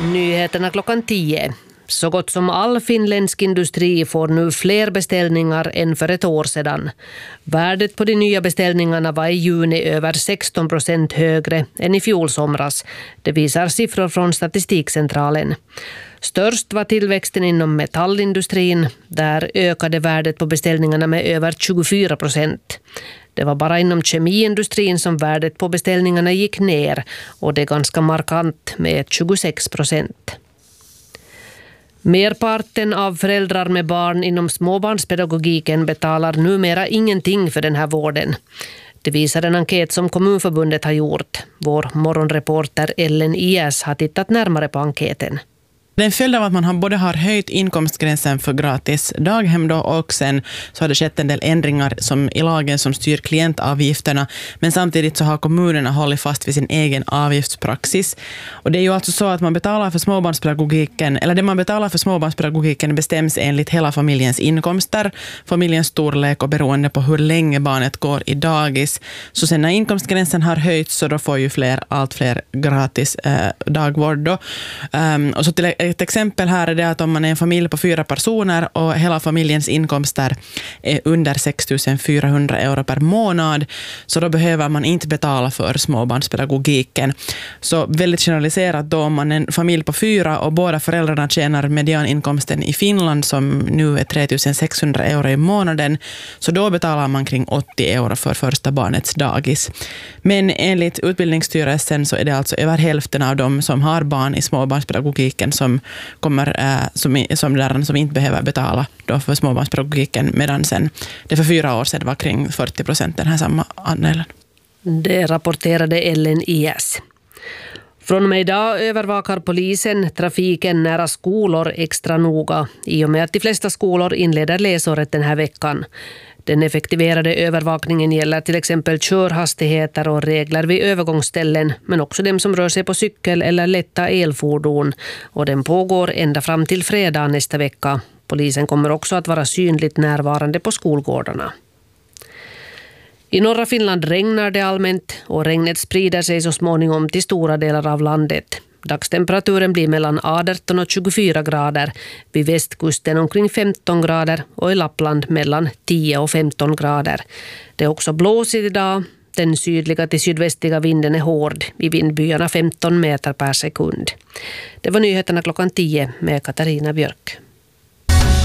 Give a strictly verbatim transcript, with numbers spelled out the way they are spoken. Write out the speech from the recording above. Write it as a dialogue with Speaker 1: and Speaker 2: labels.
Speaker 1: Nyheterna klockan tio. Så gott som all finländsk industri får nu fler beställningar än för ett år sedan. Värdet på de nya beställningarna var i juni över sexton procent högre än i fjol somras. Det visar siffror från Statistikcentralen. Störst var tillväxten inom metallindustrin. Där ökade värdet på beställningarna med över tjugofyra procent. Det var bara inom kemiindustrin som värdet på beställningarna gick ner, och det är ganska markant med tjugosex procent. Merparten av föräldrar med barn inom småbarnspedagogiken betalar numera ingenting för den här vården. Det visar en enkät som Kommunförbundet har gjort. Vår morgonreporter Ellen Iäs har tittat närmare på enkäten.
Speaker 2: Det är en följd av att man har både har höjt inkomstgränsen för gratis daghem då, och sen så har det skett en del ändringar som i lagen som styr klientavgifterna, men samtidigt så har kommunerna hållit fast vid sin egen avgiftspraxis. Och det är ju alltså så att man betalar för småbarnspedagogiken, eller det man betalar för småbarnspedagogiken bestäms enligt hela familjens inkomster, familjens storlek och beroende på hur länge barnet går i dagis. Så sen när inkomstgränsen har höjts så då får ju fler, allt fler gratis eh, dagvård då. Um, och så till Ett exempel här är det att om man är en familj på fyra personer och hela familjens inkomster är under sex tusen fyrahundra euro per månad, så då behöver man inte betala för småbarnspedagogiken. Så väldigt generaliserat då, om man är en familj på fyra och båda föräldrarna tjänar medianinkomsten i Finland som nu är tre tusen sexhundra euro i månaden, så då betalar man kring åttio euro för första barnets dagis. Men enligt Utbildningsstyrelsen så är det alltså över hälften av dem som har barn i småbarnspedagogiken som kommer äh, som, som lärarna som inte behöver betala då för småbarnspedagogiken, medan sen det för fyra år sedan var kring fyrtio procent den här samma andelen.
Speaker 1: Det rapporterade Ellen Iäs. Från och med idag övervakar polisen trafiken nära skolor extra noga i och med att de flesta skolor inleder läsåret den här veckan. Den effektiverade övervakningen gäller till exempel körhastigheter och regler vid övergångsställen, men också dem som rör sig på cykel eller lätta elfordon, och den pågår ända fram till fredag nästa vecka. Polisen kommer också att vara synligt närvarande på skolgårdarna. I norra Finland regnar det allmänt, och regnet sprider sig så småningom till stora delar av landet. Dagstemperaturen blir mellan arton och tjugofyra grader, vid västkusten omkring femton grader och i Lappland mellan tio och femton grader. Det är också blåsigt idag. Den sydliga till sydvästliga vinden är hård, i vindbyarna femton meter per sekund. Det var nyheterna klockan tio med Katarina Björk.